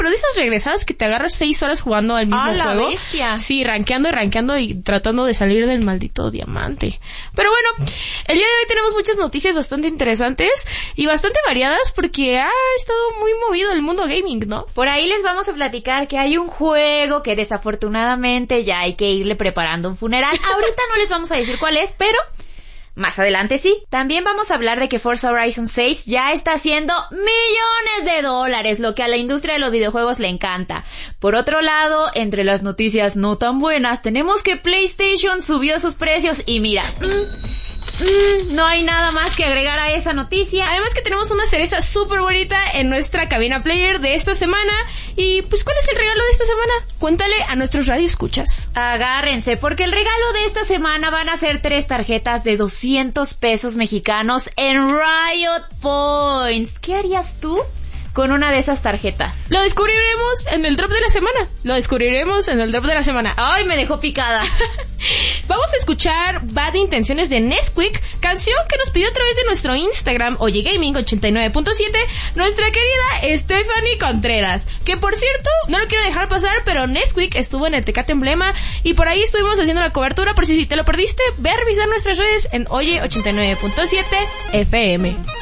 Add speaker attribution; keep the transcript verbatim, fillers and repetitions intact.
Speaker 1: pero de esas regresadas que te agarras seis horas jugando al mismo
Speaker 2: ¡Ah, la
Speaker 1: juego.
Speaker 2: bestia!
Speaker 1: Sí, rankeando y rankeando y tratando de salir del maldito diamante. Pero bueno, el día de hoy tenemos muchas noticias bastante interesantes y bastante variadas porque ha estado muy movido el mundo gaming, ¿no?
Speaker 2: Por ahí les vamos a platicar que hay un juego que desafortunadamente ya hay que irle preparando un funeral. Ahorita no les vamos a decir cuál es, pero más adelante sí. También vamos a hablar de que Forza Horizon seis ya está haciendo millones de dólares, lo que a la industria de los videojuegos le encanta. Por otro lado, entre las noticias no tan buenas, tenemos que PlayStation subió sus precios y mira, mmm, Mm, no hay nada más que agregar a esa noticia.
Speaker 1: Además que tenemos una cereza súper bonita en nuestra cabina player de esta semana. Y pues, ¿cuál es el regalo de esta semana? Cuéntale a nuestros radioescuchas.
Speaker 2: Agárrense, porque el regalo de esta semana van a ser tres tarjetas de doscientos pesos mexicanos en Riot Points. ¿Qué harías tú con una de esas tarjetas?
Speaker 1: Lo descubriremos en el drop de la semana. Lo descubriremos en el drop de la semana.
Speaker 2: ¡Ay, me dejó picada!
Speaker 1: Vamos a escuchar Bad Intenciones de Nesquik, canción que nos pidió a través de nuestro Instagram, Oye Gaming ochenta y nueve punto siete, nuestra querida Stephanie Contreras. Que por cierto, no lo quiero dejar pasar, pero Nesquik estuvo en el Tecate Emblema y por ahí estuvimos haciendo la cobertura. Por si te lo perdiste, ve a revisar nuestras redes en Oye ochenta y nueve punto siete F M.